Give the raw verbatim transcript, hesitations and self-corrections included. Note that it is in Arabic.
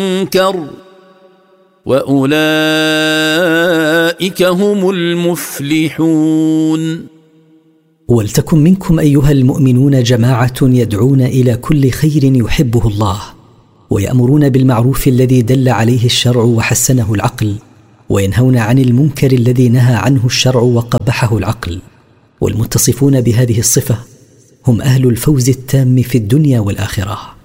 منكر وأولئك هم المفلحون. ولتكن منكم أيها المؤمنون جماعة يدعون إلى كل خير يحبه الله، ويأمرون بالمعروف الذي دل عليه الشرع وحسنه العقل، وينهون عن المنكر الذي نهى عنه الشرع وقبحه العقل. والمتصفون بهذه الصفة هم أهل الفوز التام في الدنيا والآخرة.